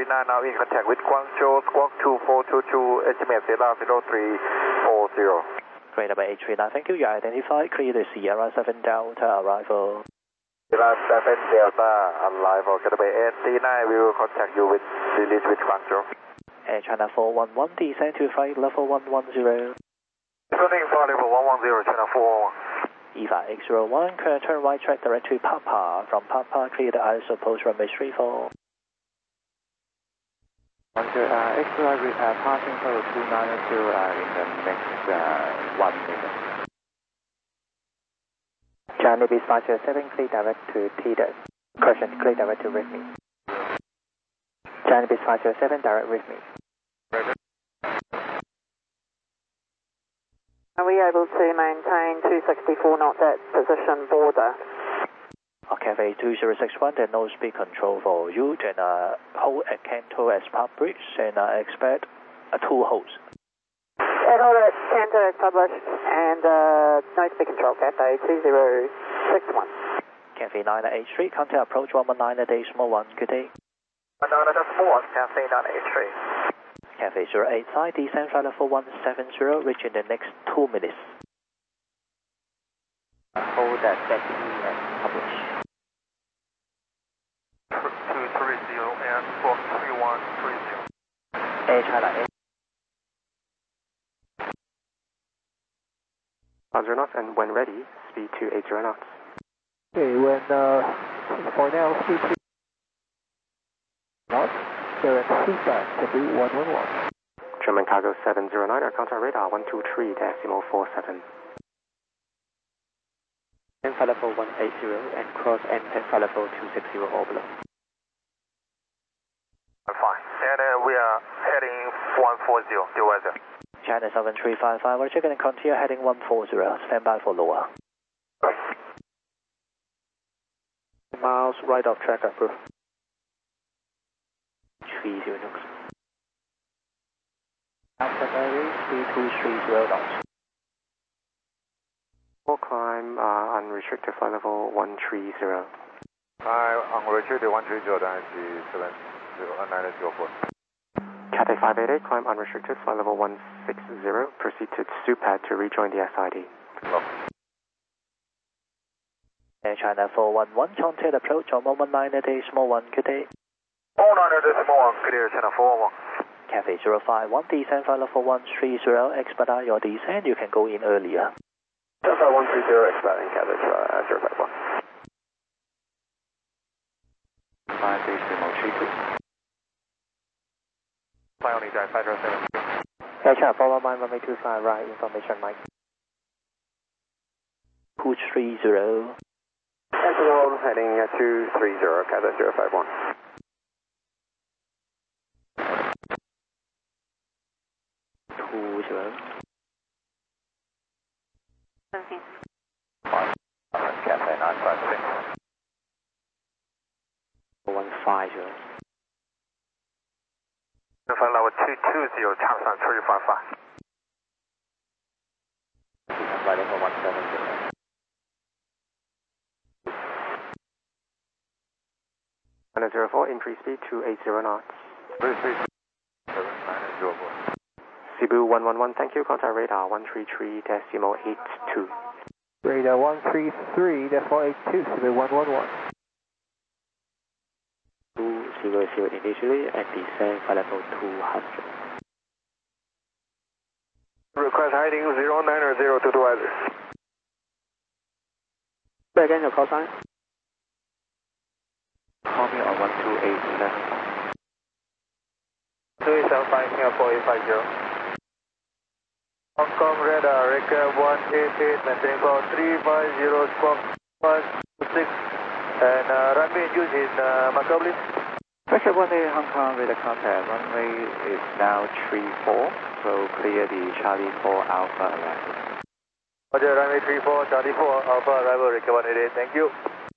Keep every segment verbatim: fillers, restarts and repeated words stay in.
nine now in contact with Guangzhou Squawk two four two two, estimate zero zero three four zero. Great, number eight three nine, thank you. You are identified. Clear the Sierra seven Delta arrival. Sierra seven Delta arrival. Getaway eight three nine, we will contact you with release with Guangzhou. Air China four one one, descend to flight level one one zero. Descending flight level one one zero, China four one one. E V A X zero one, current turn right track direct to Papa. From Papa, clear the I S O post runway three four. Roger, uh, X-ray uh, passing for two nine zero uh, in the next uh, one minute. China Dispatcher seven, clear direct to T D A S. Correction, clear direct to Rhythmic. China Dispatcher seven, direct Rhythmic. Are we able to maintain two sixty-four knots at position border? Cafe two zero six one, then no speed control for you, then uh, hold at Canto as Park Bridge, and uh, expect uh, two holds. And hold at Canto as published, and uh, no speed control, Cafe two zero six one. Cafe nine eight three, contact approach one one nine decimal one, good day. one nine decimal one, Cafe nine eight three. Cafe zero eight five, descend flight level one seven zero, reach in the next two minutes. Hold at taxi and publish. two three zero and Squawk three one three zero. Air China eight. one zero knots, and when ready, speed to eight zero knots. Okay, when uh, for now, speed to knots, direct feedback to be one one one. German Cargo seven zero nine, our contact radar one two three decimal four seven. And flight level one eight zero and cross and flight level two six zero or below. Fine. And uh, we are heading one four zero, dear weather. China seven three five five, we're going to continue heading one four zero, stand by for lower. Miles right off track, approve. three zero knots. Alpha Mary, three two three zero knots. Full climb, uh, unrestricted flight level one three zero. Hi, unrestricted one three zero, then seven zero nine zero four. Cathay five eight eight, climb unrestricted flight level one six zero, proceed to SUPAD to rejoin the S I D. Hello. Air China four one one, contact approach on one one nine decimal one, good day. one one nine decimal one, clear, China four one one. Cafe zero five one, descend flight level one three zero, expedite your descent, you can go in earlier. Delta one three zero, expediting Cathay zero five one. five decimal three two. Fly only drive five zero seven. Air China four one one, runway two five right, information Mike. two three zero. Antelope heading two three zero, Cathay zero five one. two zero. Okay. Cathay nine five six. one five zero. Flight level two two zero, Changsan three five five. Flight level one seven zero. one zero four, increase speed to eight zero knots. three three seven nine zero four. Cebu one one one, thank you, contact radar one three three decimal eight two. Radar one three three decimal eight two, Cebu one one one. two zero zero initially and descend flight level two hundred. Request heading zero nine zero to advisor. Say again your call sign. Call me on one two eight seven. two eight seven five, Singapore eight five zero. Hong Kong radar, record one eight eight, maintain call three five zero, squawk one two six, and uh, runway use in uh, Macau, please. Pressure one eight Hong Kong radar contact, runway is now three four, so clear the Charlie four Alpha arrival. Roger, runway three four, Charlie four, Alpha arrival, record one eight eight, thank you.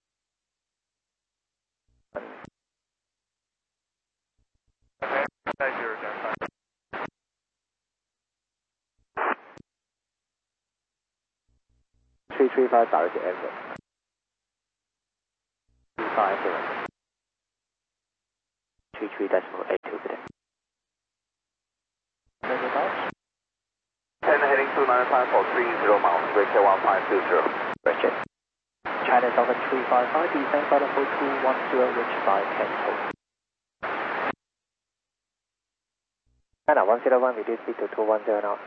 three three five direct to exit. two five zero. three three decimal eight. nine five for three zero miles, break one five two zero. Roger. China seven three five five, descend flight level two one zero, reach by cancel. China one zero one, reduce speed to two one zero knots.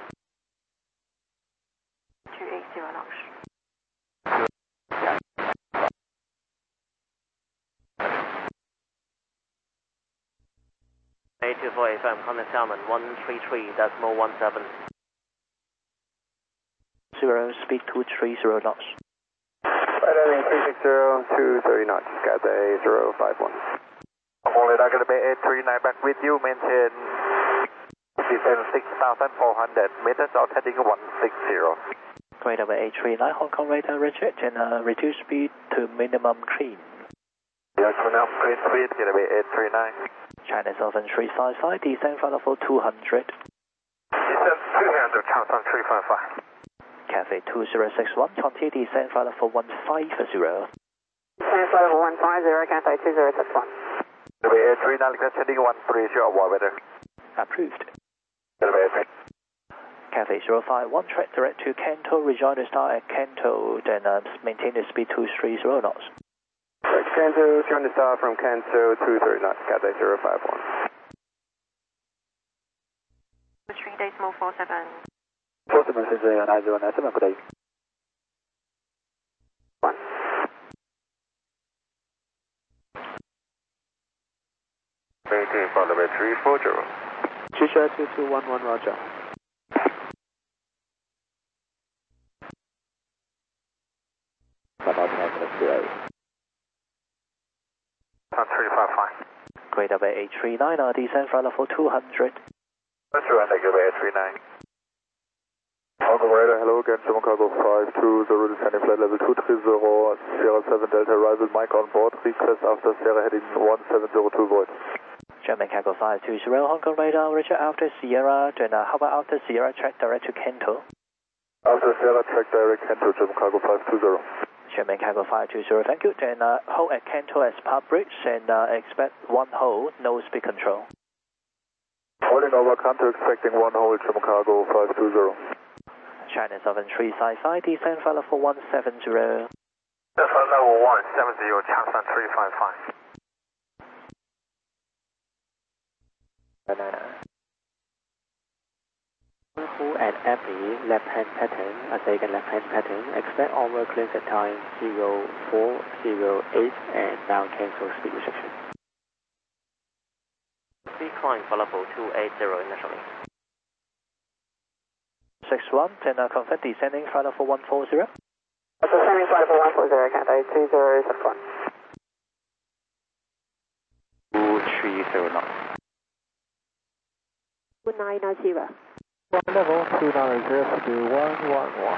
two eight zero knots. eight two four F M, Contact Salmon one three three decimal one seven. Zero, speed two three zero knots. Right, three six zero, two thirty knots, Cathay zero five one. Only Target Bay eight three nine back with you, maintain descend six thousand four hundred meters, out heading one six zero. Great over eight three nine, Hong Kong radar, Richard, and uh, reduce speed to minimum clean. Yeah, for now, clean speed, Target Bay eight three nine. China seven three five five, descend flight level two hundred. Descend two hundred, China three five five. Cathay two zero six one, continue descend flight level one five zero. Descend flight level one five zero, Cathay two zero six one. Target Bay eight three nine, heading one three zero, avoid weather. Approved. Target Bay eight three. Cathay zero five one, track direct to Kanto, rejoin the star at Kanto, then uh, maintain the speed two three zero knots. Right, Kanto, join the star from Kanto, two thirty knots, Cathay zero five one. three decimal four seven. four seven six zero nine zero nine seven, good day. one. Maintain for level three four zero. Chicha two two one one, roger. About ten minutes delay. three five five. Great over eight three nine, uh, descend flight level two hundred. That's right, Target Bay eight three nine. Hong Kong radar, hello again, German Cargo five two zero, descending flight level two three zero, Sierra seven Delta, arrival mic on board, request after Sierra heading one seven zero two void. German Cargo five two zero, Hong Kong radar, Richard after Sierra, then uh, how about after Sierra, track direct to Kanto? After Sierra, track direct Kanto, German Cargo five two zero. German Cargo five two zero, thank you, then uh, hold at Kanto as Park Bridge, and uh, expect one hold, no speed control. Holding over Kanto, expecting one hold, German Cargo five two zero. China seven three five five, descend flight level one seven zero. That's level one seven zero, China three five five. Banana. Hold at Abbey, left-hand pattern, a second left-hand pattern, expect over clearance at time zero four zero eight, and now cancel speed restriction. Decline for level two eight zero initially. six one, then uh, confirm descending flight level one four zero. Descending flight level one four zero, Cathay two zero six one. two three zero knots. two nine nine zero. One level, two nine zero to one one one.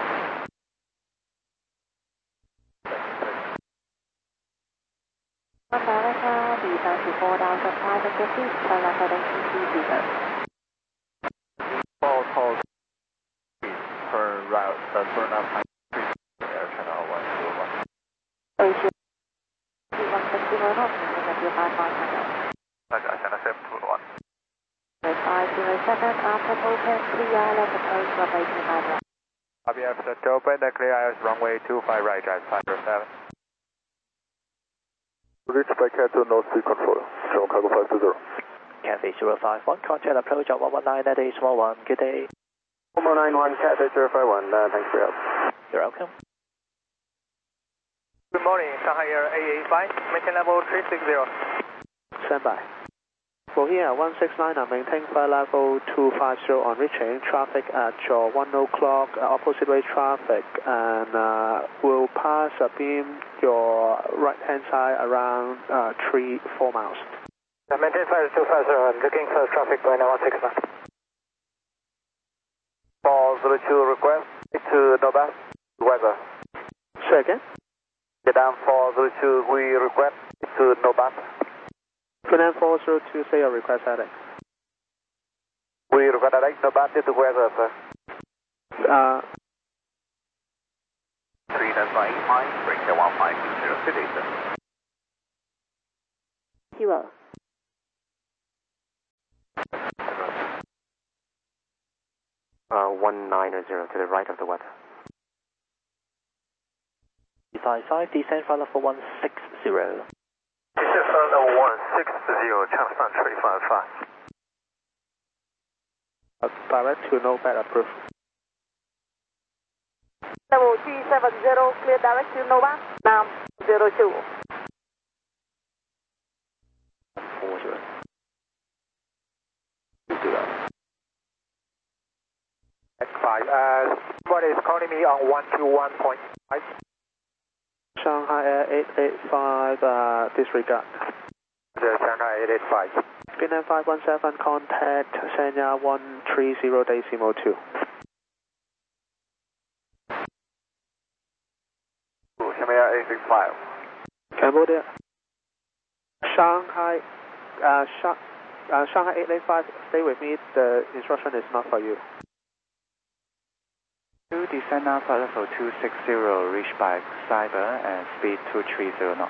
America, descend to four thousand five hundred feet, turn left heading two three zero. All calls, turn route, uh, turn up high street, air channel one zero one. Asia, one six zero knots, descend to five five hundred. China seven two one. five zero seven, after open, clear, left approach, runway two five one. Copy, after open, the clear is runway two five right, drive five zero seven. Reach by Kanto, no speed control, German Cargo five two zero. Cathay zero five one, contact approach at one one nine at a small one, good day. one one nine one, Cathay zero five one, uh, thanks for your help. You're welcome. Good morning, Shanghai Air A A five, maintain level three six zero. Stand by. For here, one six nine, uh, maintain flight level two five zero on reaching, traffic at your one o'clock, uh, opposite way traffic, and uh, will pass a beam your right hand side around uh, three, four miles. Uh, maintain flight two five zero, looking for traffic going one six nine. four zero two request to Nova, weather. Say again? Get down four zero two, we request to Nova. Finland four zero two, say your request heading. We request direct Nova to weather, sir. Uh, three nine five five, break one five two zero, city, sir. Zero. Uh, one nine zero to the right of the weather. five five, descend flight level one six zero. Descend flight level one six zero, Changsan three five five. Uh, direct to no bad approved. Level three seven zero, clear direct to Nova, now zero two. four zero. X five, uh, somebody is calling me on one two one point five. Shanghai Air eight eight five, uh, disregard. The Shanghai eight eight five. Vietnam five one seven, contact Sanya one three zero decimal two. Shanghai eight six five. Cambodia. Shanghai, uh, Sha uh, Shanghai eight eight five, stay with me, the instruction is not for you. two descend now flight level two six zero, reach by Cyber and speed two three zero knots.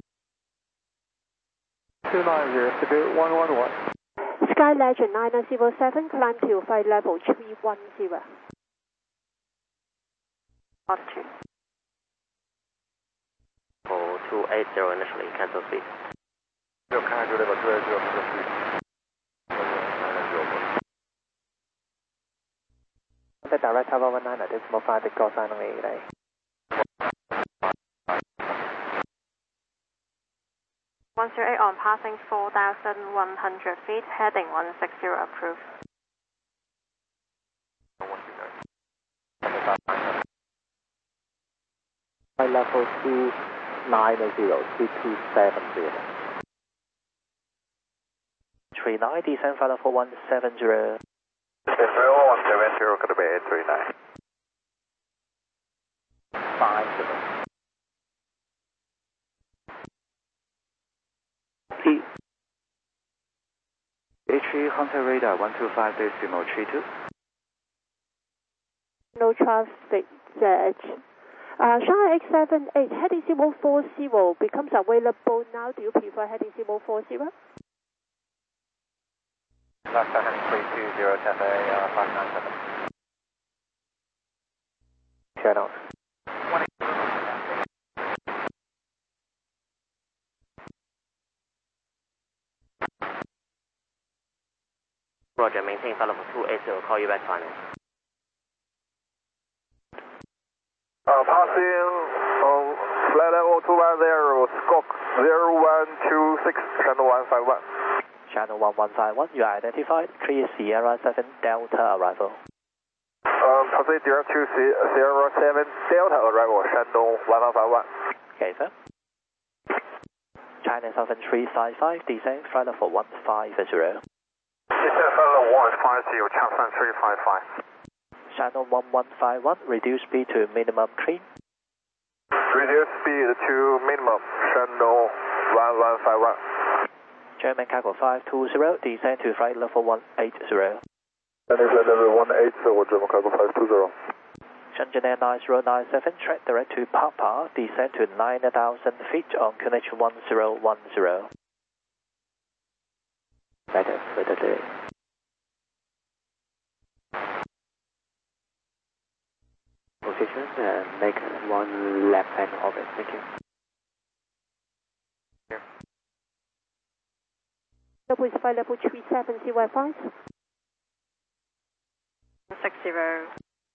two nine zero, speed one one one. Sky Legend nine zero seven, climb to flight level three one zero. Altitude. For two eight zero initially, cancel speed. You can do level two eight zero, cancel speed. The direct tower one nine decimal five, the call sign on eight eight. one zero eight on passing four thousand one hundred feet, heading one six zero approved. Flight level two nine zero, speed two seven zero. three nine, descend flight level one seven zero. one seven zero, going to be eight three nine. five zero. H three Hunter radar one two five decimal three two. No traffic, Z. Uh, Shanghai X seven eight, heading zero four zero becomes available now. Do you prefer heading zero four zero? Last heading three two zero, Cathay uh, five nine seven. Channel. Roger, maintain flight level two eight zero, call you back final. Uh, passing on flight level two one zero, Skok zero one two six, channel one five one. Channel one one five one, you are identified. three Sierra seven Delta arrival. Um, passing direct to Sierra seven Delta arrival, channel one five one. Okay, sir. China Southern three five five, descend flight level one five zero. Descend flight level one five zero, Changsan three five five. Channel one one five one, reduce speed to minimum clean. Reduce speed to minimum, channel one one five one. German cargo five two zero, descend to flight level one eight zero. Landing flight level one eight zero, German cargo five two zero. Shenzhen Air nine zero nine seven, track direct to Papa, descend to nine thousand feet on Q N H one zero one zero. Better, better day. Position and make one left hand orbit. Thank you. Level is flight level three seven zero five. six zero.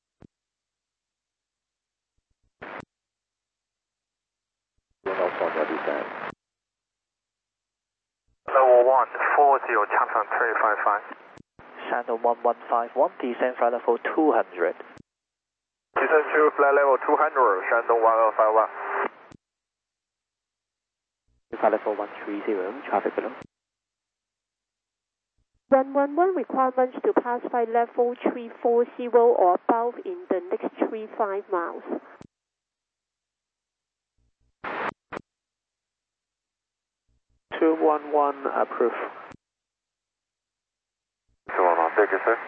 Level one four zero, Changsan three five five. Channel one one five one, descend flight level two hundred. Descend to flight level two hundred, channel one five one. Flight level one three zero, traffic below. one one one requirements to pass flight level three four zero or above in the next three five miles. two one one approved. two one one, thank you, sir.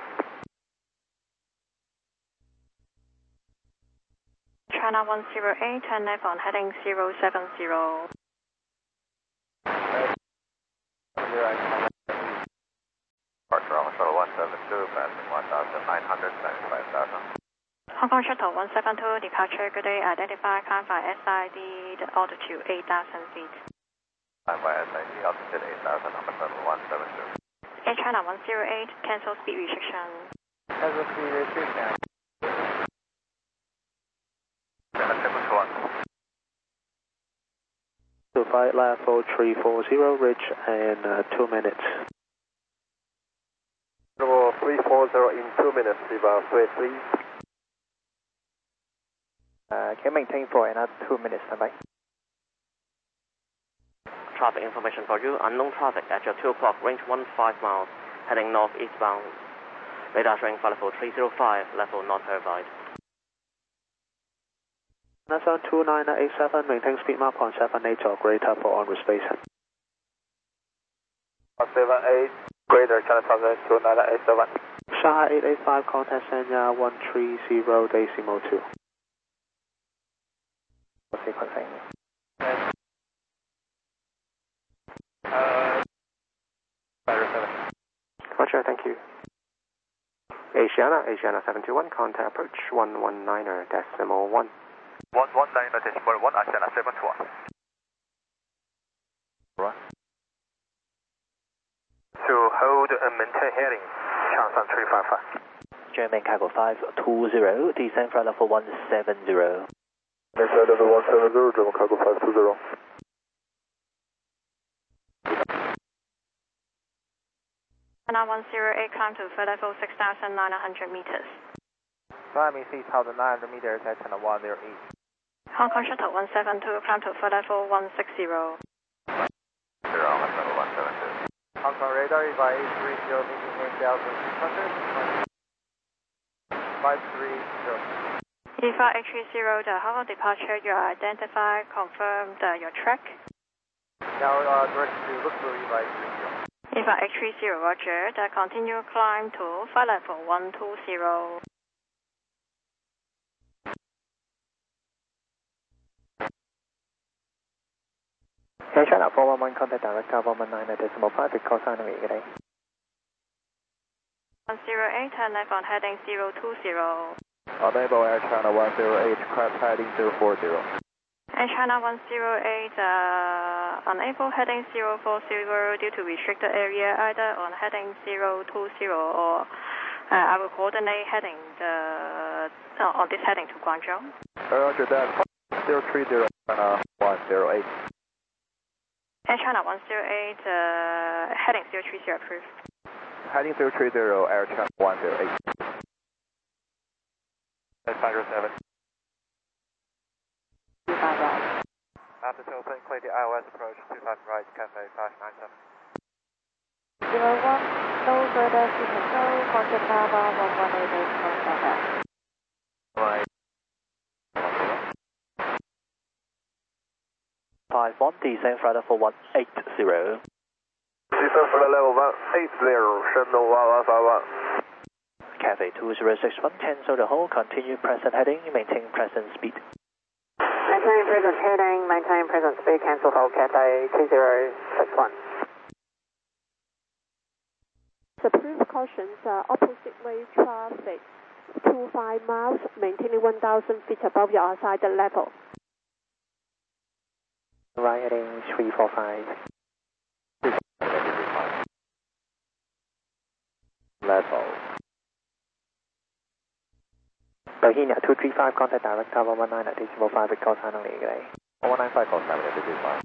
China one zero eight, turn left on heading zero seven zero. Departure, Shuttle one seven two, passing one thousand nine hundred, landing five thousand. Hong Kong Shuttle one seven two, departure, good day, identify, climb by S I D, the altitude eight thousand feet. Climb by S I D, altitude eight thousand, number Shuttle one seven two. Air China one zero eight, cancel speed restriction. Cancel speed restriction. China seven two one. To flight level three four zero, reach in uh, two minutes. Level three four zero in two minutes, evacuate please. Uh, can you maintain for another two minutes, standby? Traffic information for you. Unknown traffic at your two o'clock, range one five miles, heading north eastbound. Radar showing flight level three zero five, level not verified. Nasan two nine eight seven, maintain speed mark on seven eight or greater for onward station. seven eight, greater, China Southern two nine eight seven. Shanghai eight eight five, contact Sanya one three zero decimal two. Sequencing. Uh, Roger, thank you. Asiana, Asiana seven two one, contact approach one one nine decimal one. one one nine decimal one, Asiana seven two one. Right. To hold and maintain heading, Changsan three five five. German cargo five two zero, descend flight level one seven zero. Flight level one seven zero, German cargo five two zero. China one zero eight, climb to flight level six thousand nine hundred meters. Climbing six thousand nine hundred meters at China one zero eight. Hong Kong Shuttle one seven two, climb to flight level one six zero. Zero, level one seven two. Hong Kong radar, by eight three zero, meeting eight thousand six hundred. five three zero. E five eight three zero, the Hong Kong departure, you are identified, confirmed uh, your track. Now uh, direct to look through E five eight three zero. E five eight three zero, roger, the continue climb to flight level one two zero. Air China four one one, contact direct one one nine decimal five, because I know you today. one zero eight, turn left on heading zero two zero. Unable Air China one zero eight, crash heading zero four zero. Air China one zero eight, uh, unable heading zero four zero due to restricted area, either on heading zero two zero or uh, I will coordinate heading the, uh, on this heading to Guangzhou. Roger that, zero three zero, China one zero eight. Air China one zero eight, uh, heading zero three zero approved. Heading zero three zero, Air China one zero eight. five zero seven. After tilting, clear the I O S approach, two five right, Cafe five nine seven. zero one, no further signal, no, contact Lava one one eight eight, contact. Right. five one, descend flight level one eight zero. Descend flight level one eight zero, Shandong one one five one. Cafe two zero six one, cancel the hold, continue present heading, maintain present speed. Maintain present heading, maintain present speed, cancel hold, Cathay two zero six one. Approved cautions, uh, opposite way traffic, two five miles, maintaining one thousand feet above your outside level. Right heading three four five. Level. Bohemia two three five, contact direct one one nine decimal five, because I know you today. one one nine five, call seven two five.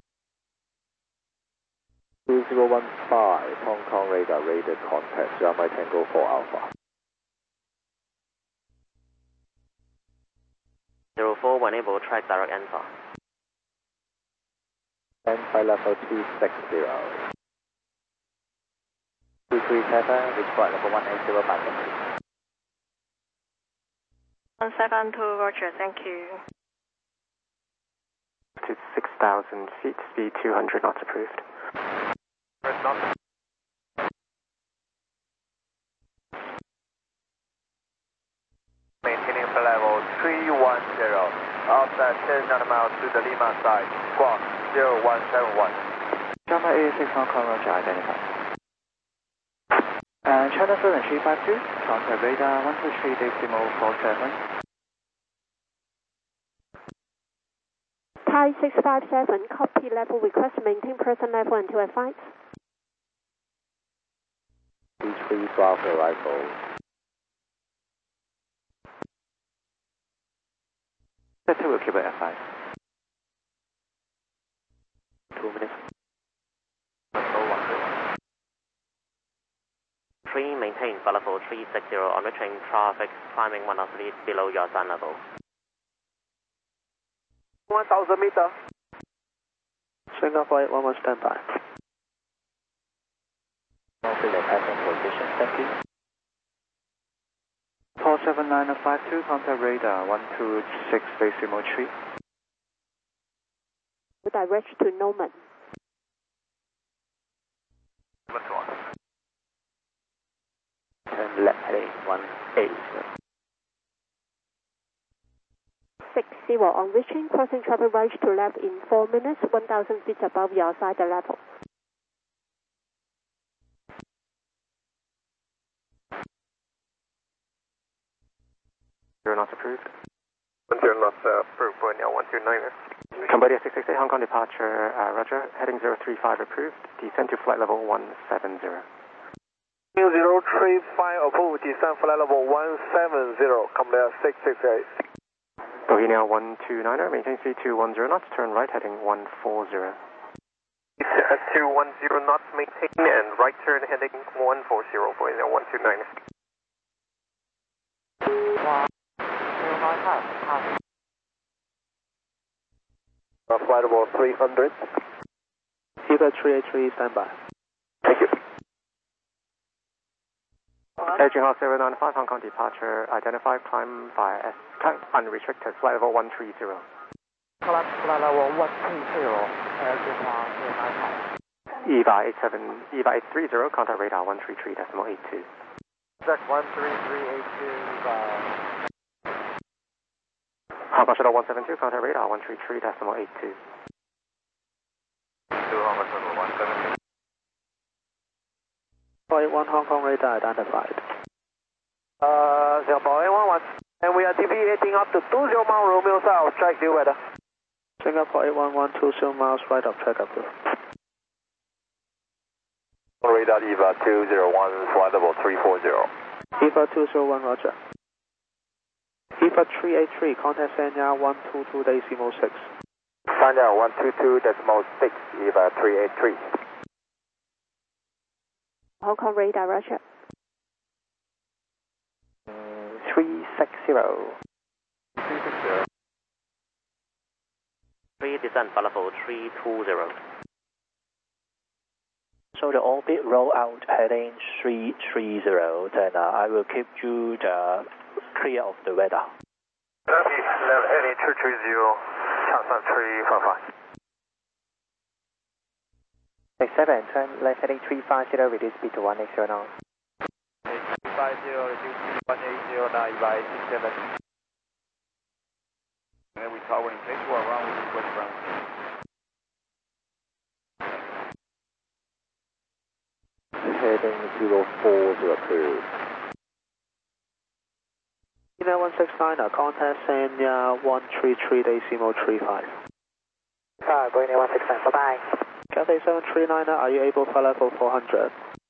two zero one five, Hong Kong radar, radar contact, Java Tango four Alpha. zero four, when able, track direct enter. And flight level two six zero. two three seven, reach flight level one eight zero five. one seven two, roger, thank you. To six thousand feet, speed two hundred knots approved. Maintaining flight level three one zero. Offset ten nautical miles to the Lima side. Squawk zero one seven one. Java eight six Hong Kong, roger, identified. Uh, China seven three five two, contact radar one two three decimal four seven. Thai six five seven, copy level request, maintain present level until advice. D three twelve arrival. Set two will keep it at five. Two minutes. three, maintain flight level three sixty on reaching traffic, climbing one hundred feet below your sun level. one thousand meter. Singapore eight one one standby. Confirm passing position, thank you. Call seven nine five two, contact radar one two six decimal three. Direct to Norman. Turn left heading one eight. six zero on reaching, crossing traffic right to left in four minutes, one thousand feet above your side level. Zero not approved. One zero not uh, approved for now one two nine. Cambodia six six eight, Hong Kong departure, uh, Roger, heading zero three five approved, descend to flight level one seven zero. zero three five approved, descend flight level one seven zero, Cambodia six six eight. Bohemia one two nine, maintain three two one zero knots, turn right heading one four zero. two one zero knots maintain and right turn heading one four zero, Bohemia one two nine. Uh, flight level three hundred. Eva three eight three, standby. Thank you. Air Jihad zero nine five, Hong Kong departure, identified, climb by S, climb unrestricted, flight level one three zero. Climb flight level one three zero, Air Jihad zero nine five. Eva eight seven, Eva eight three zero, contact radar one three three decimal eight two. Check one three three eight two, Eva. Hong Kong Shuttle one seven two, contact radar one three three decimal eight two. Two Hong Kong Shuttle one seven two. eight one Hong Kong radar identified. Uh, Singapore eight one one, and we are deviating up to two zero mile Romeo South, track due weather. Singapore eight one one, two zero miles right of track approved. Radar Eva two zero one, flight level three four zero. Eva two zero one, roger. Eva three eight three, contact Sanya one two two decimal six. Sanya one two two decimal six, Eva three eight three. Hong Kong radar, roger. three six zero. three six zero. three, descend flight level three two zero. So the orbit roll out heading three three zero, then uh, I will keep you the clear of the weather. Copy, left heading two three zero, Changsan three five five. six seven, turn left heading three five zero, reduce speed to one eight zero now. three five zero, reduce to one eight zero now, Eva eight six seven. And then we towering, take two around with request ground. Heading zero four zero approved. Email one six nine, contact Sanya one three three decimal three five. Uh, going in one six nine, bye bye. Cathay seven three nine, are you able for level four hundred?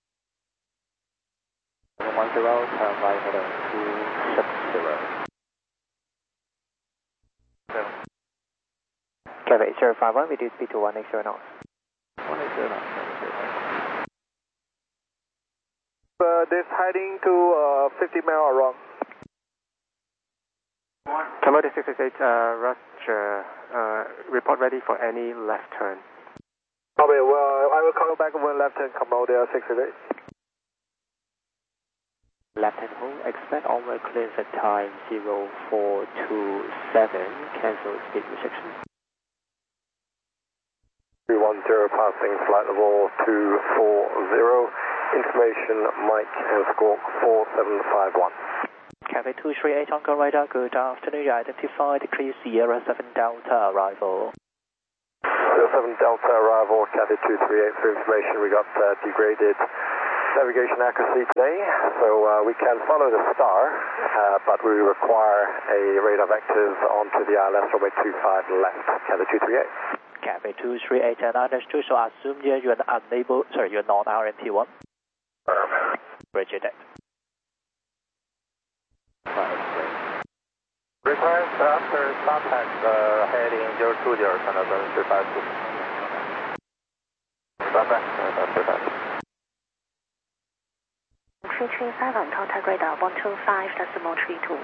one zero, turn right heading two six zero. Cathay zero five one, reduce speed to one eight zero knots. one eight zero knots. Uh, this heading to uh, fifty mile around. Cambodia six six eight, uh, Roger, uh, report ready for any left turn. Okay, well, I will call you back when left hand Cambodia six six eight. Left hand hold, expect onward clearance at time zero four two seven, cancel speed restriction. three one zero passing flight level two four zero, information Mike and squawk four seven five one. Cathay two three eight Hong Kong radar, good afternoon, you identified clear Sierra seven Delta arrival. Sierra seven Delta arrival, Cathay two three eight for information, we got uh, degraded navigation accuracy today, so uh, we can follow the star, uh, but we require a radar vectors onto the I L S runway two five left, Cathay two three eight. Cathay two three eight and understood, so assume yeah, you're unable, sorry, you're not R M P one. Roger that. Request after contact uh, heading zero two zero, China seven three five two. Bye bye. three three five on contact radar one two five decimal three two.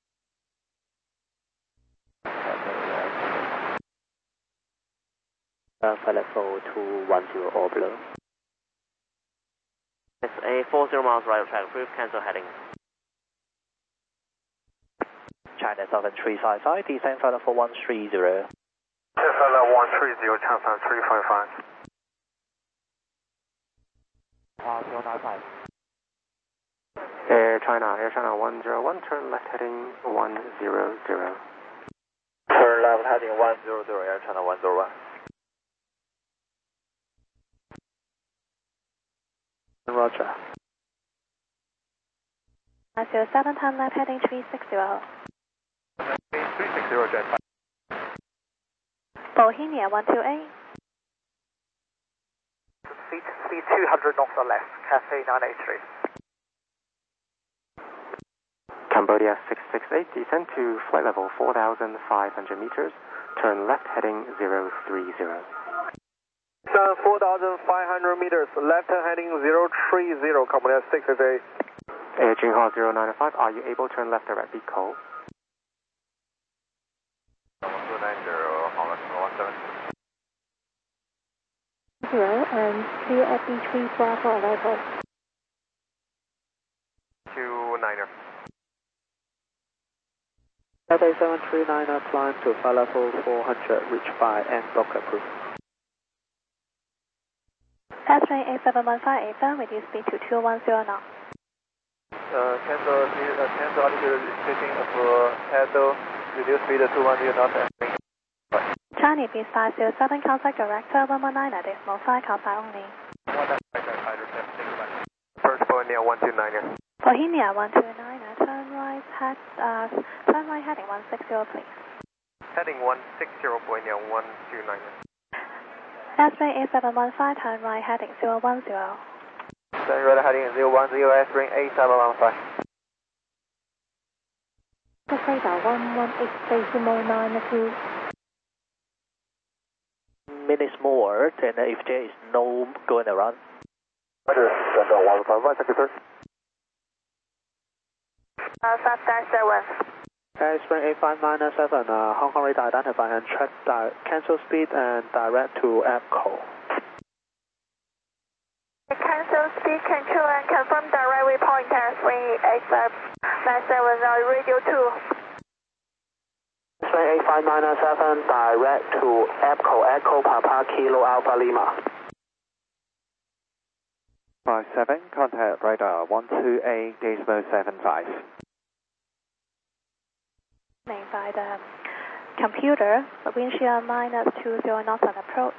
Uh, flight level two one zero all below. It's a forty miles right of track, approved, cancel heading. China seven three five five, descend flight level one three zero. Flight level one three zero, China seven three five five. Uh, zero nine five. Air China, Air China one zero one, turn left heading one zero zero. Turn left heading one zero zero, Air China one zero one. Roger. zero seven, turn left heading three six zero. three six zero, Jet five. Bohemia one two eight. Speed, speed two hundred knots or less, Cathay nine eight three. Cambodia six six eight, descend to flight level four thousand five hundred meters, turn left heading zero three zero. Sun four thousand five hundred meters, left heading zero three zero, Cambodia six six eight. Air Jinghua zero nine five, are you able to turn left direct beat call? two nine zero, Hong Kong one seven. Zero and clear at B three Bravo arrival. two niner. Cathay seven three nine, climb to flight level four hundred, reach by and block approved. S-Train eight seven one five eight seven, reduce speed to two one zero knots. Uh, cancel, uh, cancel altitude switching for Edo, reduce speed to two one zero knots. Chinese B five zero seven, contact director one one nine at decimal five, call sign only. First point near one two niner. Bohemia one two nine, turn right, head, uh, turn right heading one six zero, please. Heading one six zero, point near one two niner. S-Train eight seven one five, turn right heading zero one zero. Turn right heading zero one zero, S-Train eight seven one five. Radar one one eight decimal nine two. Minutes more, then if there is no going around. Roger, Central one five five, thank you, sir. Uh, five dash seven. Okay, Spring eight five nine seven, uh, Hong Kong radar identify and track di cancel speed and direct to APCO. Cancel speed control and confirm direct report at Spring eight five nine seven, uh, radio two. Spring eight five nine seven, direct to APCO, Echo Papa Kilo Alpha Lima. five seven, contact radar one two eight, decimal seven five. By the computer, windshield minus two zero knots on approach.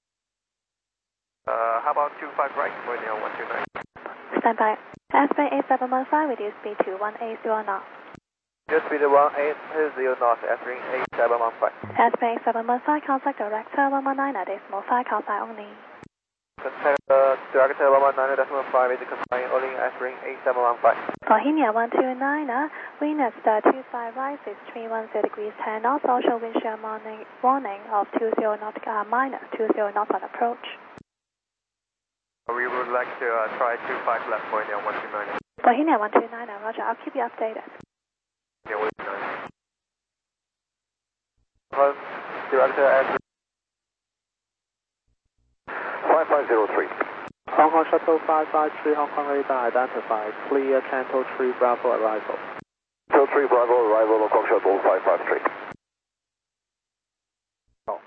Uh, how about two five right, point near one two nine. Stand by. S-Train eight seven one five, reduce speed to one eight zero knots. Just speed one eight zero knots, S-Train eight seven one five. S-Train eight seven one five, contact director one one nine at decimal five, call sign only. Contact uh, director one one nine decimal five, is consign only S-Train eight seven one five. Bohemia one two nine, wind at two five right, is three one zero degrees ten knots, also windshield warning, warning of two zero knot, uh, minus two zero knots on approach. We would like to uh, try two five left, point near one two nine. Bohemia one two nine, roger, I'll keep you updated. Yeah, one two nine. Plus, director S five five zero three. Hong Kong Shuttle five five three, Hong Kong radar identified, clear Canto three Bravo arrival. Canto three Bravo arrival, Hong Kong Shuttle five five three. Oh.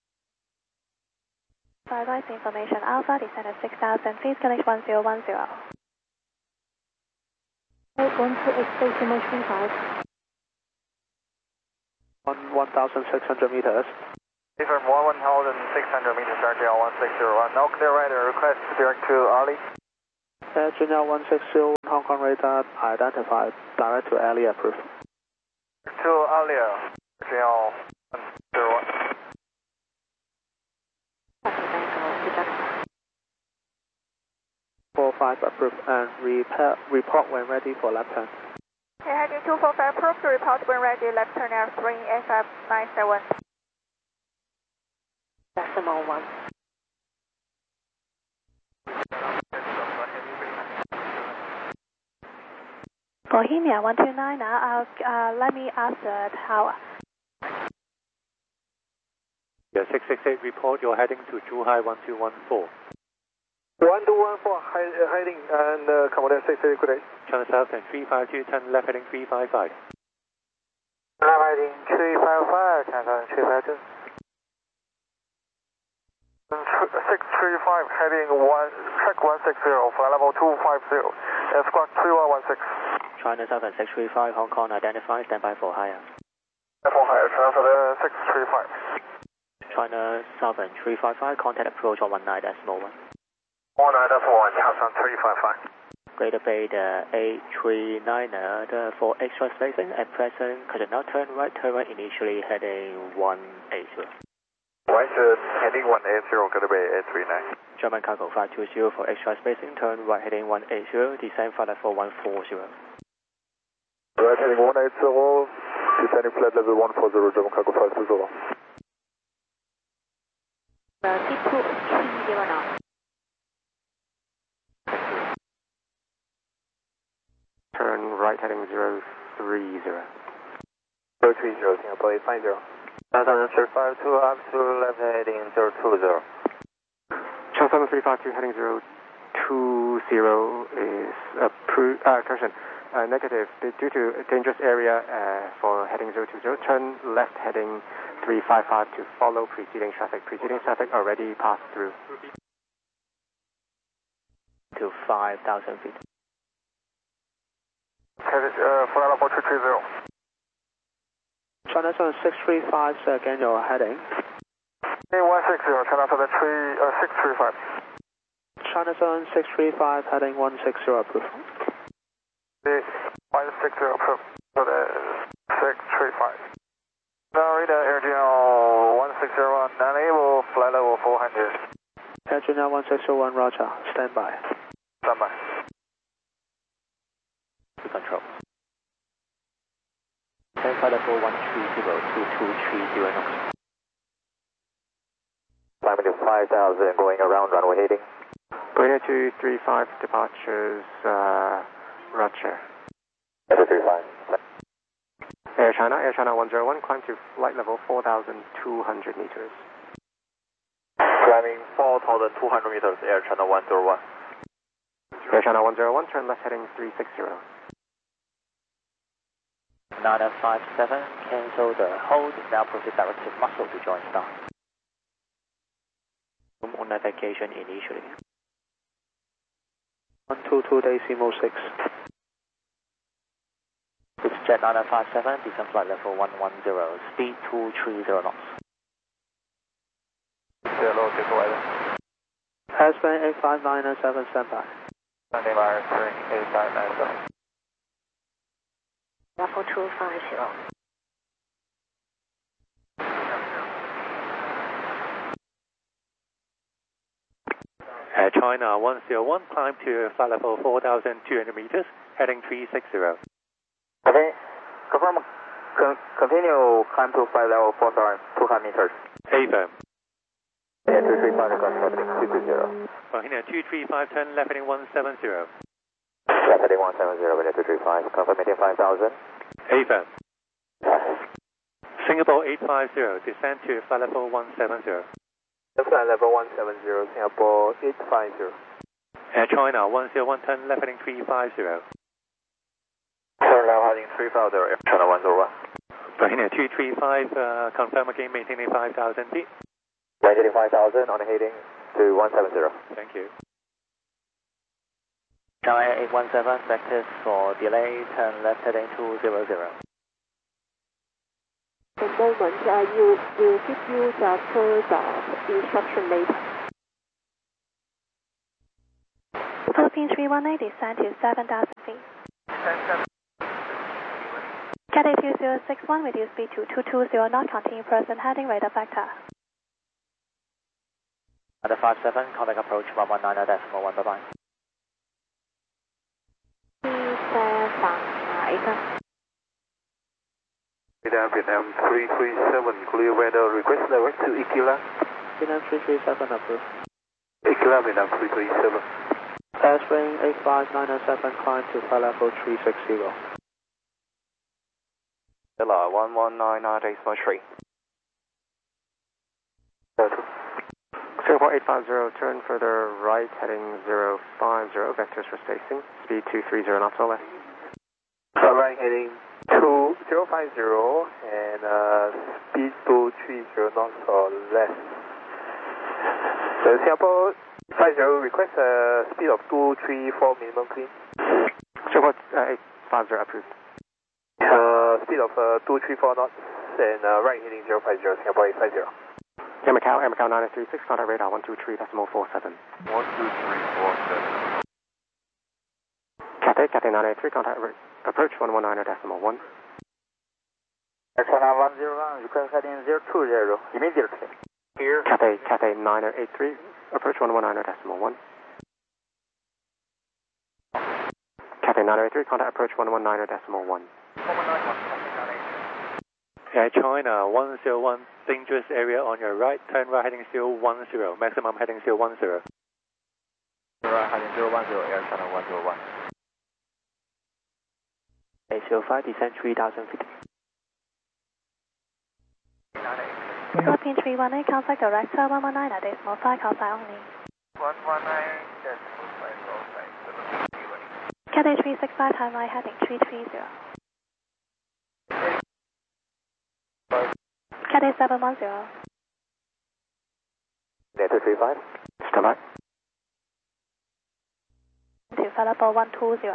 By right information, Alpha, descend at six thousand feet, connect one zero one zero. eight one two eight decimal three five. On one thousand six hundred meters. Different one thousand six hundred meters, direct to one six zero one. Now clear right, request direct to Ali. Air Junior one six zero one Hong Kong radar identified, direct to Alia approved. To Alia, Junior one zero one. four five approved and repair, report when ready for left turn. Okay, heading two four five approved, report when ready, left turn air three eight five nine seven. Decimal one. Bohemia one two nine, uh, uh, let me ask the tower. Yeah, six six eight, report you're heading to Zhuhai one two one four. one two one four, heading and uh, Commodore six eight, good day. China South and three five two, turn left heading three five five. Left heading three five five, China South three five two. six three five, heading one, track one six zero, flight level two five zero, air squawk three one one six. China Southern six three five, Hong Kong identified, standby for higher. For higher, transfer the six three five. China Southern three five five, contact approach on one nine decimal one. one nine decimal one, China Southern three five five. Greater Bay, the eight three nine, the for extra spacing, at present, could now turn right, turn right initially heading one eight zero. Right, uh, heading one eight zero, Greater Bay eight three nine. German cargo five two zero for extra spacing, turn right heading one eight zero, descend flight level one four zero. Right heading one eight zero, descending flight level one four zero, German cargo five two zero. Uh, T two three zero now. Turn right heading zero three zero. zero three zero, Singapore eight five zero. China three five two, up to left heading zero two zero. China three five two heading zero two zero is approved, uh, correction, uh, negative due to a dangerous area uh, for heading zero two zero. Turn left heading three five five to follow preceding traffic. Preceding traffic already passed through. To five thousand feet. Heading, uh, flight level two three zero. China Southern six three five, again your heading. one six zero, China Southern six three five. China Southern six three five, heading one six zero approved. one six zero approved, so the six three five. Now radar Air Junior one six zero one, unable, flight level four hundred. Air Junior one six zero one, roger, stand by. Stand by. To control. Descend flight level one three zero to two three zero knots. Climbing to five thousand, going around runway heading. Going two three five, departures, uh, Roger. two three five. Air China, Air China one zero one, climb to flight level four thousand two hundred meters. Climbing four thousand two hundred meters, Air China one zero one. Air China one zero one, turn left heading three six zero. nine five seven, cancel the hold, now proceed direct to muscle to join star. On navigation initially. one two two decimal six. It's Jet nine five seven, descend flight level one one zero, speed two three zero knots. Hello, take away. S-band eight five nine nine seven, stand by. Sunday Virus eight five nine seven. Level two five zero. Air China one zero one, climb to flight level four thousand two hundred meters, heading three six zero. Okay, confirm, con continue climb to flight level four thousand two hundred meters. Affirm. Yeah, two three five, contact two two zero. Bohemia two three five, turn left heading one seven zero. Left heading one seven zero, with two three five, confirm meeting five thousand. Affirm. Singapore eight five zero, descend to flight level one seven zero. Flight level one seven zero, Singapore eight five zero. Air China one zero one, turn left heading three five zero. Turn left heading three five zero, Air China one zero one. Bohemia two three five, uh, confirm again, maintaining five thousand feet. Maintaining five thousand on heading to one seven zero. Thank you. China eight one seven, vectors for delay, turn left heading two zero zero. The moment uh, you will give you the further instruction later. Philippine three one eight, descend to seven thousand feet. Cathay two zero six one, reduce speed to two two zero knot, continue present heading, radar vector. Under five seven, contact approach one one nine decimal one, bye bye. Vietnam, Vietnam three three seven, clear weather, request direct to Ikila. Vietnam three three seven, approved. Ikila, Vietnam three three seven. Airstream eight five nine seven, climb to flight level three six zero. Villa one one nine decimal three. Singapore eight five zero, turn further right, heading zero five zero, vectors for spacing, speed two three zero knots or less. Right, heading two zero five zero and uh, speed two three zero knots or less. So Singapore five zero, request a speed of two three four minimum clean. Singapore uh, eight five zero approved. Uh, speed of uh, two three four knots and uh, right heading zero five zero, Singapore eight five zero. Air Macau, Air Macau nine three six, contact radar one two three decimal four seven. one two three four seven. Cathay, Cathay nine eight three, contact ra- approach one one nine decimal one. Exxon one zero one, request heading zero two zero, immediately. Here. Cathay, Cathay nine eight three, approach one one nine decimal one. Cathay nine eight three, contact approach one one nine decimal one. Air China one zero one, dangerous area on your right, turn right heading zero one zero, maximum heading zero one zero. Right heading zero one zero, Air China one zero one. eight zero five, descend three thousand feet. Philippine three one eight, contact director one one nine decimal five, call sign only. one one nine decimal five, call sign. Cathay three six five, turn right heading three three zero. Cathay seven one zero. Delta three five, stand by. To flight level one two zero.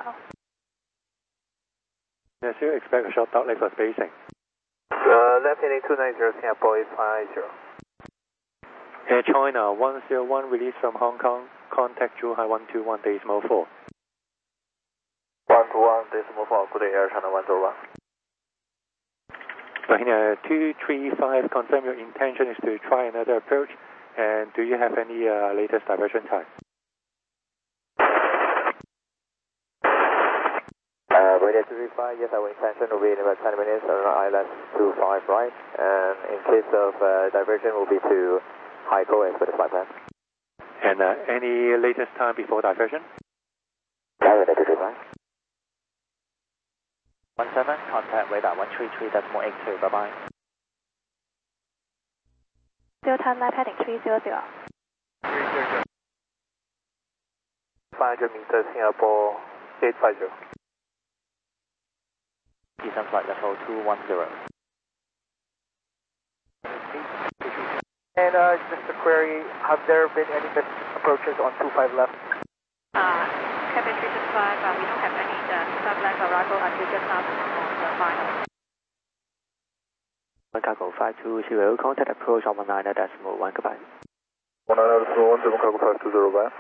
Yes, you expect a short dot leg for spacing. Uh, left heading two nine zero, Singapore eight five zero. Air China one zero one, release from Hong Kong, contact Zhuhai one two one decimal four. one two one decimal four, good day, Air China one zero one. Bahina two three five, confirm your intention is to try another approach, and do you have any uh, latest diversion time? Uh, Bahina two three five, yes, our intention will be in about ten minutes on I L S two five right, and in case of uh, diversion will be to Haikou as per the flight plan. And uh, any latest time before diversion? Yeah, Bahina two three five. one seven, contact radar one three three decimal eight two, bye bye. Zero turn left heading three zero zero. five hundred meters, Singapore eight five zero. Descend flight level two one zero. And uh, just a query, have there been any missed approaches on two five left? Uh, Cathay three six five, uh, we don't have any uh, two five left arrival until just now on the final. Cargo five two zero, contact approach one one nine decimal one, goodbye. one nine decimal one, Cargo five two zero, bye.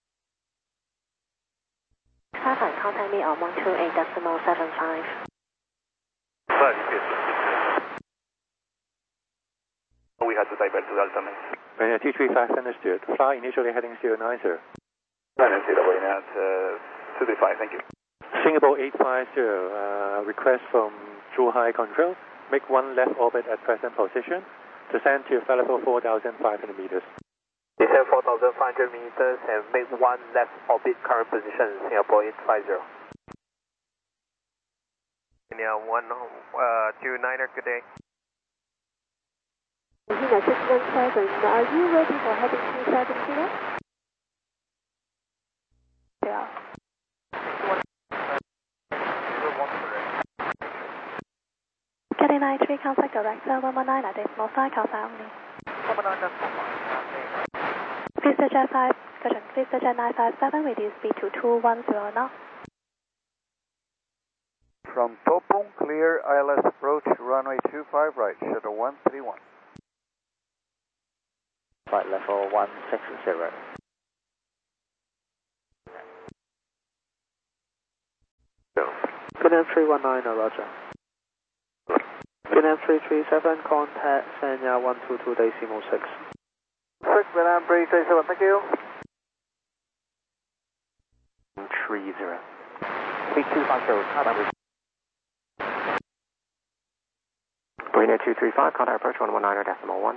Traffic, contact me on one two eight decimal seven five. Five, yes. We had to divert to Delta Mix. Bahina two three five, understood. Fly initially heading zero nine zero. nine zero, Bahina uh, two three five, thank you. Singapore eight five zero, uh, request from Zhuhai Control. Make one left orbit at present position. Descend to flight level four thousand five hundred meters. Descend four thousand five hundred meters and make one left orbit current position, Singapore eight five zero. Yeah, one, uh, two niner, good day. Bahina six one seven, are you ready for heading two seven zero? Yeah. Cathay nine three, contact director one one nine decimal five, call sign only. Vista Jet five, Gotcha, Vista Jet nine five seven, reduce speed to two one zero knots. From Topung, clear I L S approach, runway two five right, shuttle one three one. Flight level one six zero. Vietnam three one nine, roger. Vietnam three three seven, contact Sanya one two two decimal six. six, Vietnam three three seven, thank you. three zero. three two five zero, Marina two three five, contact approach one one nine decimal one.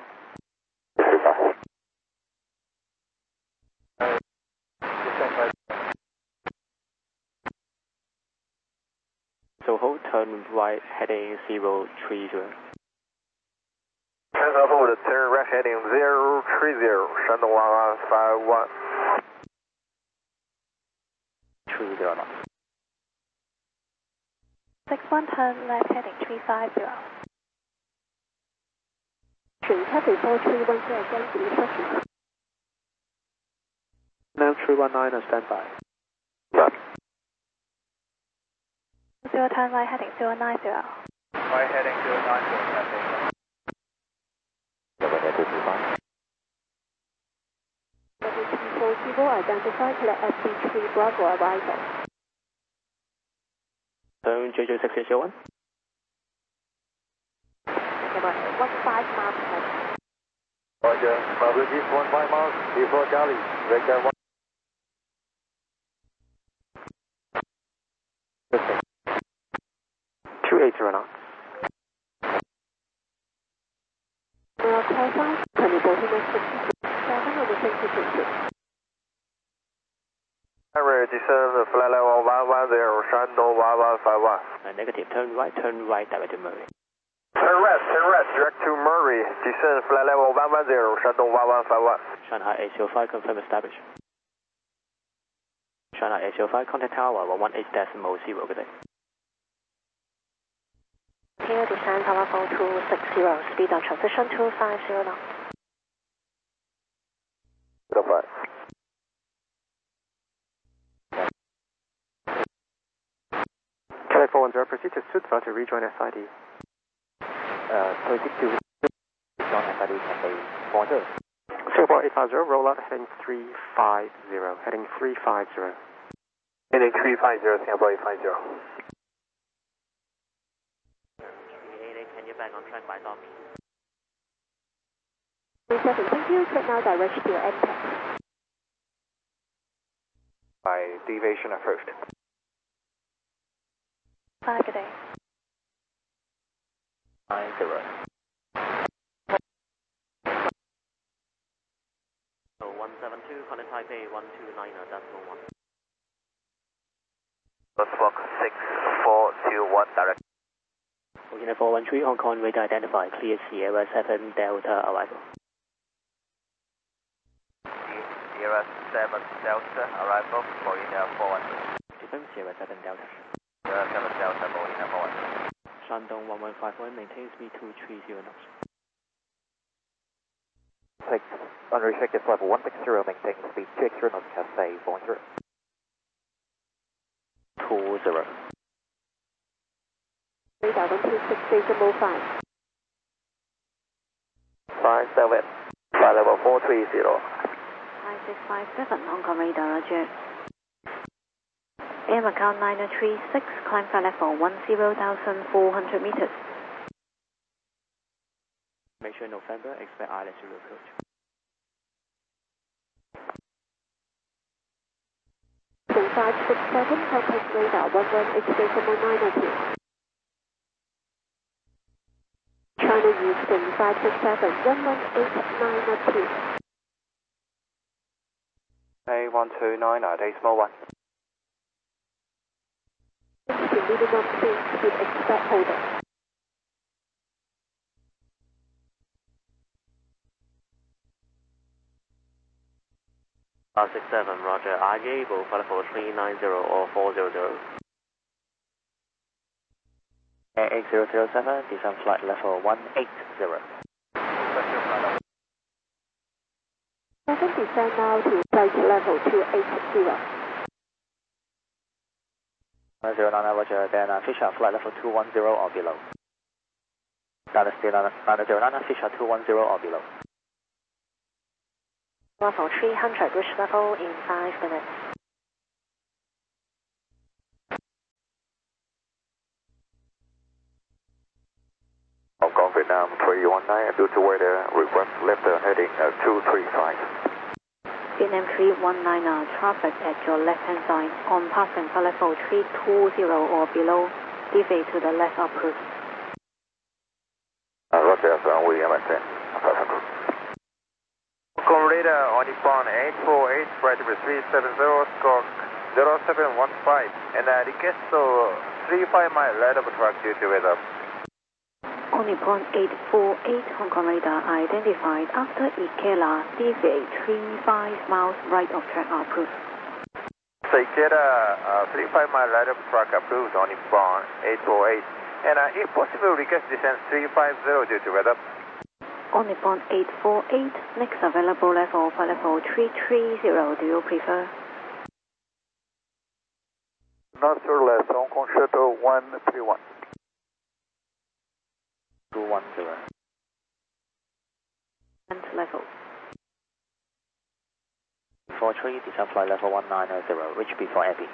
So hold, turn right, heading zero three zero. Transfer forward, turn right heading zero three zero, Shandong one one five one. three zero knots. six one, turn left heading three five zero. Traffic four three one zero, going to instruction. Vietnam three one nine, stand by. Zero, turn right heading zero nine zero. Right heading zero nine zero, traffic. two three five. W T four zero, identified, let F B three Bravo arrival. Turn J J six zero one. About one five miles ahead. Roger, public east one five miles, before Charlie, vector one. two eight zero knots. Now, call sign, can you both make sixty-seven on the sixty-six? Emirates descend, flight level one one zero, Shandong one one five one. Uh, negative, turn right, turn right, direct to Murray. Turn right, turn right, direct to Murray, descend, flight level one one zero, Shandong one one five one. Shanghai eight zero five, confirm established. Shanghai eight zero five, contact tower one one eight decimal zero, good day. Here, descend tower four two six zero, speed on transition two five zero knots. zero five. Quebec four one zero, proceed to Sutra to rejoin S I D. Uh, proceed to rejoin S I D at the border. Singapore eight five zero, roll out heading three five zero, heading three five zero. Heading three five zero, Singapore eight five zero. Can you back on track by docking? three seven, thank you. Track now direction to your N P A C. By deviation approved. Five, good day. nine zero. So one seven two, contact Taipei one two nine decimal one. Fox six four two one, direct. Marina four one three, Hong Kong radar identified, clear Sierra seven Delta arrival. Sierra seven Delta arrival, Marina four one three. Confirm Sierra seven Delta. Sierra seven Delta, Marina four one three. Shandong one one five one, maintain speed two three zero knots. Six, unrestricted level one six zero, maintain speed two zero knots, Cathay four zero. two zero. Radar one two six decimal five. five seven, flight level four three zero. five six five seven, Hong Kong radar, roger. Air Macau nine three six, climb flight level one zero thousand four hundred meters. Make sure November, expect island to approach. five six seven, contact radar one one eight decimal nine two. China Eastern five six seven, one one eight nine two. A one two nine, decimal one. Minimum speed, speed expect holding. five six seven, roger. Are you able for level three nine zero or four zero zero? Air eight zero zero seven, descend flight level one eight zero. Seven descend now to flight level two eight zero. one zero nine, roger, then uh, Fisher flight level two one zero or below. That is still nine zero nine, Fisher two one zero or below. Level three hundred, reach level in five minutes. Vietnam three one nine, due to weather, request left heading uh, two three five. Vietnam three one nine, uh, traffic at your left-hand side, on passing level three two zero or below, deviate to the left approach. Uh, Roger, so we maintain five hundred. Hong radar on Nippon eight four eight, flight number three seven zero, stroke zero seven one five, and uh, request to three five mile right of track due to weather. On Nippon eight four eight, Hong Kong radar identified after Ikela, deviate three five miles right of track approach. So Ikela, uh, three five mile right of track approved on Nippon eight four eight, and uh, if possible, request descent three five zero due to weather. On Nippon eight four eight, next available level for level three three zero, do you prefer? Not sure less, Hong Kong Shuttle one three one. two one zero. And level. four three, descent flight level one nine zero, reach before Abbey.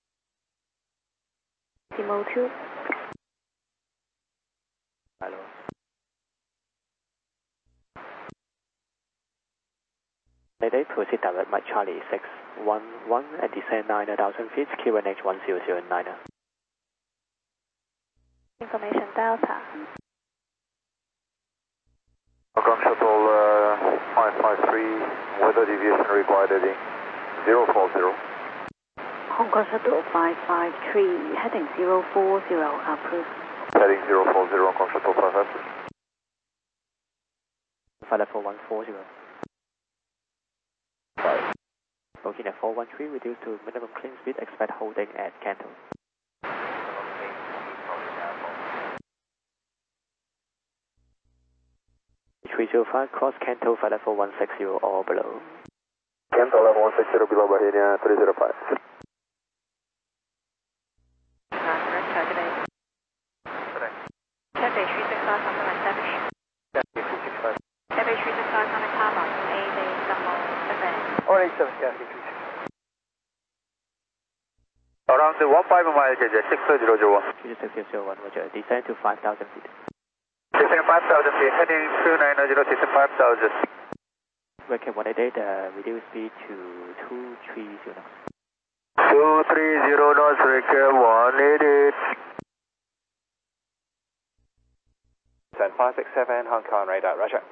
Decimal two. Hello. Mayday, proceed direct Mike Charlie six one one and descend nine thousand feet, Q N H one zero zero nine. Information Delta. Hong Kong Shuttle uh, five five three, weather deviation required heading zero four zero. Hong Kong Shuttle five five three, heading zero four zero, approved. Heading zero four zero, Hong Kong Shuttle five five three. Flight level one four zero. Sorry. Looking at four one three, reduce to minimum clean speed, expect holding at Canton. three zero five, cross Canton, flight level one six zero or below. Canton level one six zero below, Bahia three zero five. Cathay three six five, something like that. Cathay three six five. Cathay three six five, something Papa, A D, Summer, seven. Or eight seven, Cathay three six. Around the one five mile, six zero zero one. three six zero one, roger. Descend to five thousand feet. Descend five thousand feet, heading two nine zero, descend five thousand. Record one eight eight, uh, reduce speed to two three zero knots. two three zero knots, record one eight eight. Descend five six seven, Hong Kong radar, roger.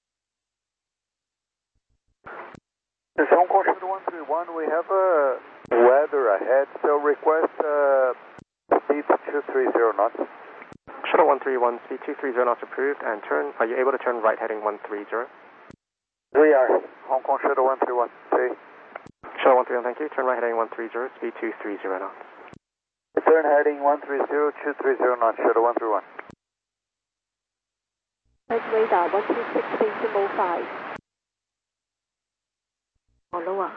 This is Hong Kong Shuttle one three one, we have a weather ahead, so request uh, speed two three zero knots. Shuttle one three one, speed two three zero knots approved, and turn, are you able to turn right heading one three zero? We are. Hong Kong Shuttle one three one, see. Shuttle one three one, thank you. Turn right heading one three zero, speed two three zero knots. Turn heading one three zero, two three zero knots, Shuttle one three one. Right radar one two six decimal five. Or lower.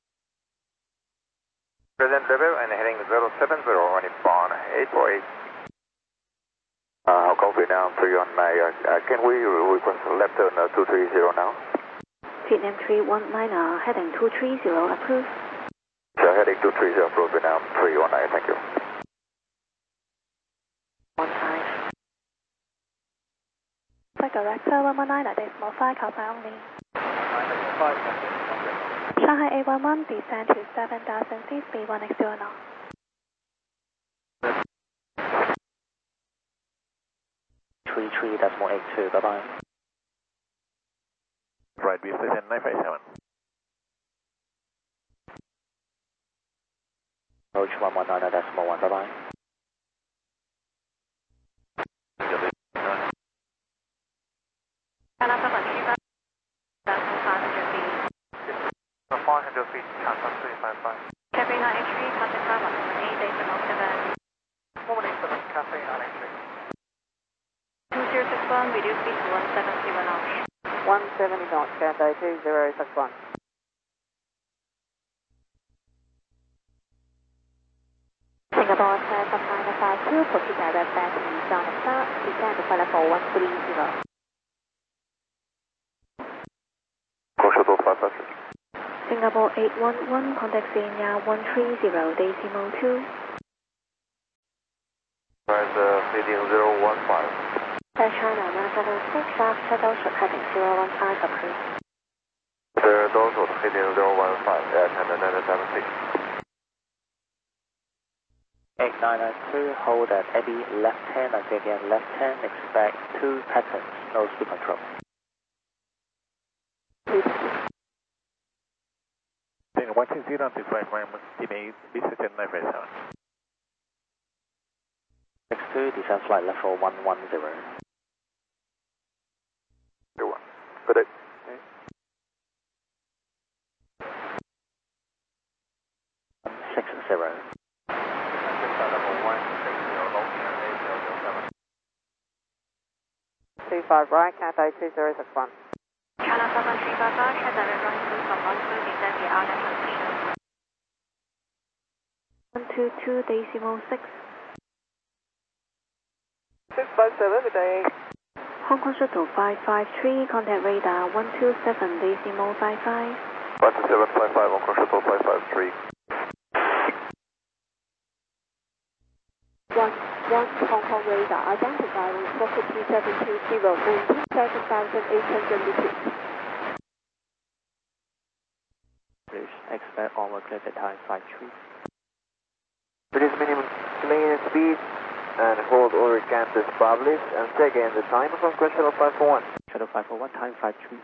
Present level and heading zero seven zero on Nippon eight four eight. Uh, Hong Kong Vietnam three one nine, uh, can we request left turn uh, two three zero now? Vietnam three one nine, uh, heading two three zero, approved. So heading two three zero, approach Vietnam three one nine, thank you. One five. Flight Director one one nine, decimal five, Alpha only. Shanghai eight one one, descend to seven thousand feet, speed one x zero knots. three three decimal eight two, bye bye. Right, we present nine five seven. Approach one one nine decimal one, bye bye. five hundred feet, transfer three five five. Cathay nine H three, contact Papa, A D, Summer, seven. One eight seven, Cathay nine H three. two zero six one, reduce speed to one seven zero knots. one seventy knots, Cathay two zero six one. Singapore Aircraft nine five two, proceed direct back to Eastbound Star, descend to flight level one three zero. Hong Kong Shuttle five five three. Singapore eight one one, contact Xenia one three zero, decimal two. Right, uh, heading zero one five. Air China nine seven six, after dorsal heading zero one five, approved. After dorsal heading zero one five, Air China nine seven six. eight nine nine two, hold at Eddie left hand, I say again left hand, expect two patterns, no speed control. one two zero to flight one, estimate visited nine five seven. six two, descend flight level one one zero. zero one. Good day. six zero. two five right, Cathay two zero six one. China seven three five five, Cathay run two from one two, descend the outlet position. one two two decimal six. six five seven, good day. Hong Kong Shuttle five five three, contact radar one two seven decimal five five. one two seven five five, Hong Kong Shuttle five five three. One, one Hong Kong radar, identify with Fokker T seven two zero, maintain seven thousand eight hundred meters. Please expect onward clear at time five three. Reduce minimum main speed and hold all your can to establish and check in the time from Cruise Shuttle five four one. Shuttle five four one, time five three.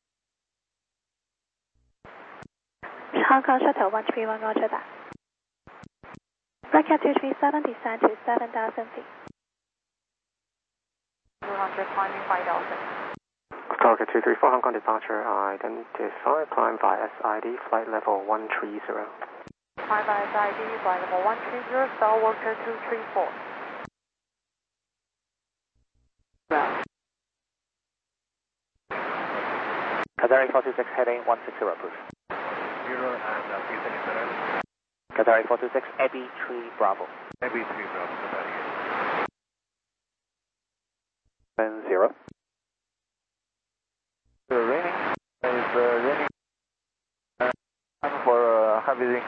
Hong Kong Shuttle one three one, roger that. Bracket two three seven, descend to seven thousand feet. two hundred, climbing five thousand. Target two three four, Hong Kong departure, identify, climb via S I D, flight level one three zero. Climb via S I D, flight level one three zero, Star Walker two three four. Qatari four two six, heading one six zero, approved. Zero and uh, three seconds ahead. Qatari four two six, Eddie three Bravo. Eddie three Bravo, Qatari. And zero. The raining is uh, raining uh, for uh, heavy rain.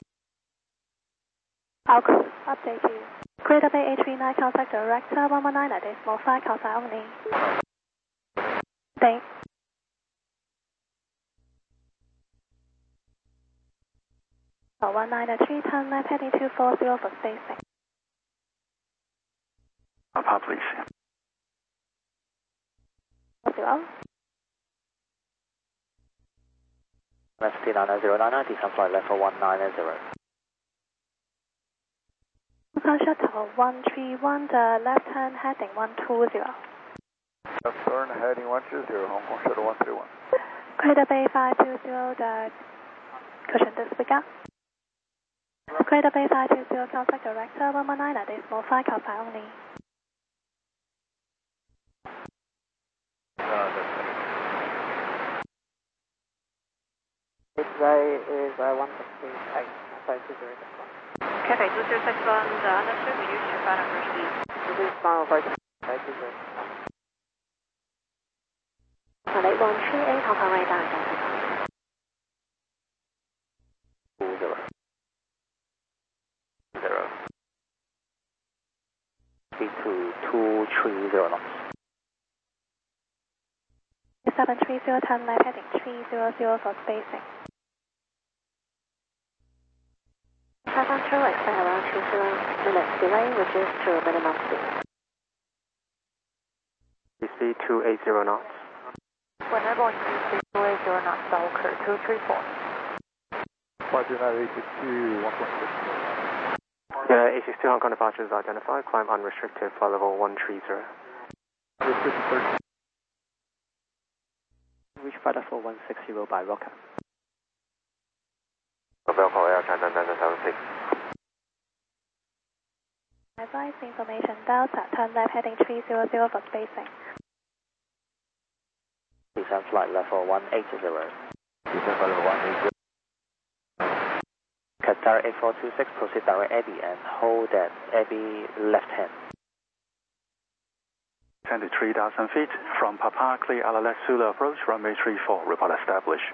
I'll update you. Greater Bay eight three nine, contact director one one nine at decimal five, call sign only. Thanks. one nine three, turn left heading two four zero for spacing. Papa, please. Zero. S T nine zero nine nine, descend flight level one nine zero. Hong Kong Shuttle one three one, the left hand heading one two zero. Left turn heading one two zero, Hong Kong Shuttle one three one. Greater Bay five two zero, the cushion disregard. Greater Bay five two zero, contact director one one nine at decimal five, call sign only. Today is uh, one sixty-eight, Cathay two zero six one. Cathay two zero six one, the understood, we use your final speed. This is final approach, Cathay two zero six one. eight one three eight, Hong Kong radar, identify. Zero. Zero. Speed to two three zero knots. seven three zero, turn left heading three zero zero for spacing. seven through, expect around two zero minutes delay, reduce to minimum speed. Speed two eight zero knots. Whenever you see two eight zero knots, Star Walker two three four. Departure nine eight two, one point six. Yeah, A six two Hong Kong departure is identified, climb unrestricted, flight level one three zero. Reach flight level one six zero by rocket. Belco Air China nine seven six. Advise information, Delta, turn left heading three zero zero for spacing. Descend flight level one eight zero. Descend flight level one eight zero. Qatar eight four two six, proceed direct Eddie and hold at Eddie left hand. twenty-three thousand feet from Papa, clear L L S Sula approach, runway three four, report established.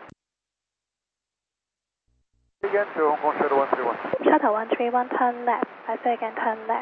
Again to Hong Kong Shuttle one three one. Shuttle one three one, turn left. I say again, turn left.